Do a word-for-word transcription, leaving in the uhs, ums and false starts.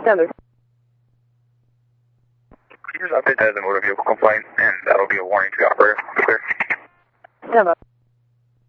Stand by. Can you just update that as a motor vehicle complaint, and that'll be a warning to the operator? Clear. Stand by.